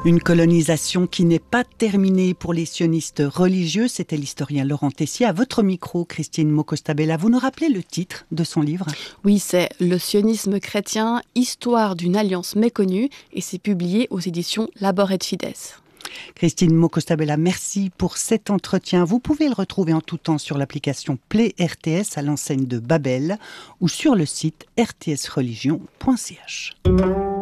Une colonisation qui n'est pas terminée pour les sionistes religieux, c'était l'historien Laurent Tessier. À votre micro, Christine Mocostabella, vous nous rappelez le titre de son livre ? Oui, c'est Le sionisme chrétien, histoire d'une alliance méconnue, et c'est publié aux éditions Labor et Fides. Christine Mocostabella, merci pour cet entretien. Vous pouvez le retrouver en tout temps sur l'application Play RTS à l'enseigne de Babel ou sur le site rtsreligion.ch.